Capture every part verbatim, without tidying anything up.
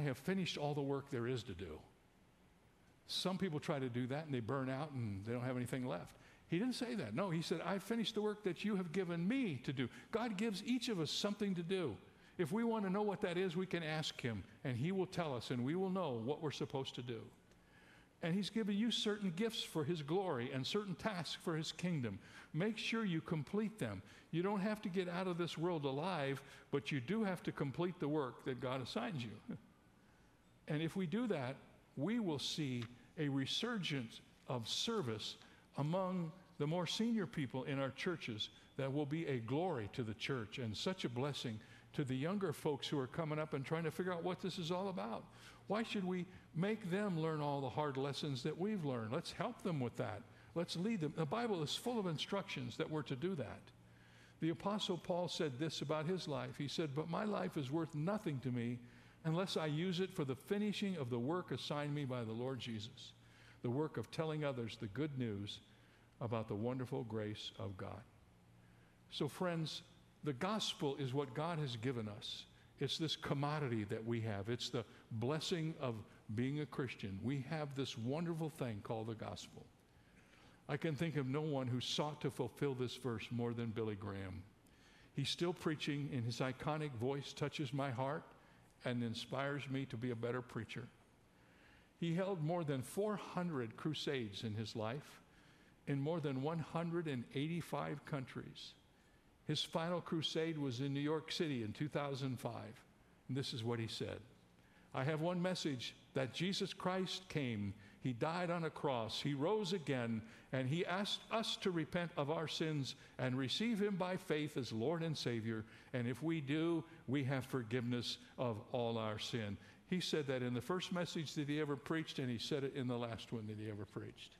have finished all the work there is to do. Some people try to do that and they burn out and they don't have anything left. He didn't say that. No, he said, I've finished the work that you have given me to do. God gives each of us something to do. If we want to know what that is, we can ask him, and he will tell us, and we will know what we're supposed to do. And he's given you certain gifts for his glory and certain tasks for his kingdom. Make sure you complete them. You don't have to get out of this world alive, but you do have to complete the work that God assigns you. And if we do that, we will see a resurgence of service among the more senior people in our churches that will be a glory to the church and such a blessing to the younger folks who are coming up and trying to figure out what this is all about. Why should we make them learn all the hard lessons that we've learned? Let's help them with that. Let's lead them. The Bible is full of instructions that we're to do that. The Apostle Paul said this about his life. He said, but my life is worth nothing to me unless I use it for the finishing of the work assigned me by the Lord Jesus, the work of telling others the good news about the wonderful grace of God. So friends, the gospel is what God has given us. It's this commodity that we have. It's the blessing of being a Christian. We have this wonderful thing called the gospel. I can think of no one who sought to fulfill this verse more than Billy Graham. He's still preaching, and his iconic voice touches my heart and inspires me to be a better preacher. He held more than four hundred crusades in his life in more than one hundred eighty-five countries. His final crusade was in New York City in two thousand five. And this is what he said. I have one message, that Jesus Christ came. He died on a cross. He rose again, and he asked us to repent of our sins and receive him by faith as Lord and Savior. And if we do, we have forgiveness of all our sin. He said that in the first message that he ever preached, and he said it in the last one that he ever preached.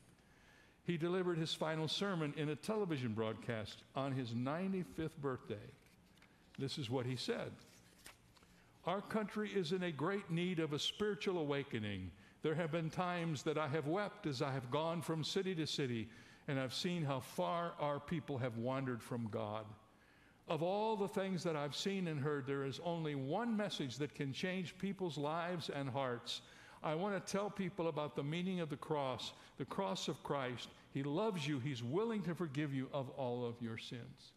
He delivered his final sermon in a television broadcast on his ninety-fifth birthday. This is what he said. Our country is in a great need of a spiritual awakening. There have been times that I have wept as I have gone from city to city, and I've seen how far our people have wandered from God. Of all the things that I've seen and heard, there is only one message that can change people's lives and hearts. I want to tell people about the meaning of the cross, the cross of Christ. He loves you. He's willing to forgive you of all of your sins.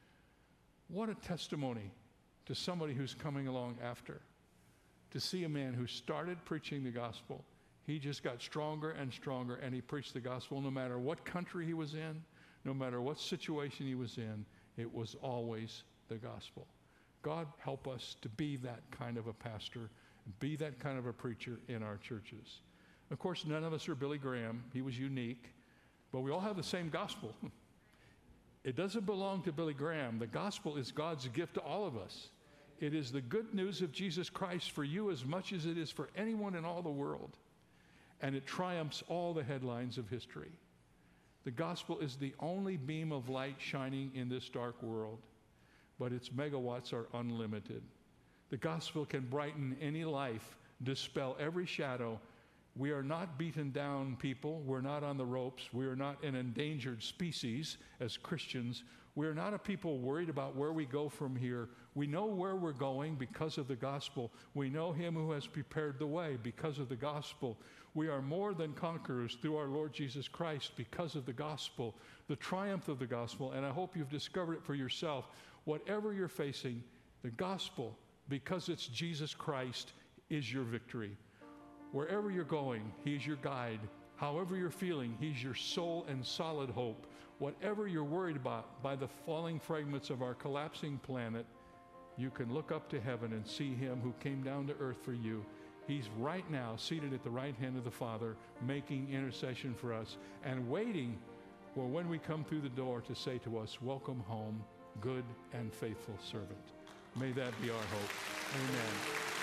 What a testimony to somebody who's coming along after, to see a man who started preaching the gospel. He just got stronger and stronger, and he preached the gospel no matter what country he was in, no matter what situation he was in. It was always the gospel. God help us to be that kind of a pastor, be that kind of a preacher in our churches. Of course, none of us are Billy Graham. He was unique, but we all have the same gospel. It doesn't belong to Billy Graham. The gospel is God's gift to all of us. It is the good news of Jesus Christ for you as much as it is for anyone in all the world. And it triumphs all the headlines of history. The gospel is the only beam of light shining in this dark world, but its megawatts are unlimited. The gospel can brighten any life, dispel every shadow. We are not beaten down people. We're not on the ropes. We are not an endangered species as Christians. We are not a people worried about where we go from here. We know where we're going because of the gospel. We know him who has prepared the way because of the gospel. We are more than conquerors through our Lord Jesus Christ because of the gospel, the triumph of the gospel. And I hope you've discovered it for yourself. Whatever you're facing, the gospel, because it's Jesus Christ, is your victory. Wherever you're going, he's your guide. However you're feeling, he's your sole and solid hope. Whatever you're worried about by the falling fragments of our collapsing planet, you can look up to heaven and see him who came down to earth for you. He's right now seated at the right hand of the Father, making intercession for us and waiting for when we come through the door to say to us, welcome home, good and faithful servant. May that be our hope. Amen.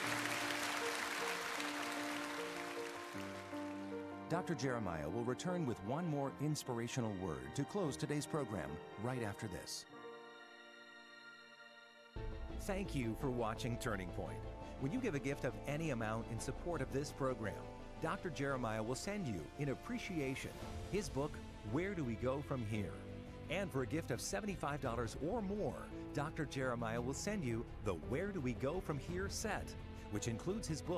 Doctor Jeremiah will return with one more inspirational word to close today's program right after this. Thank you for watching Turning Point. When you give a gift of any amount in support of this program, Doctor Jeremiah will send you, in appreciation, his book, Where Do We Go From Here? And for a gift of seventy-five dollars or more, Doctor Jeremiah will send you the Where Do We Go From Here set, which includes his book,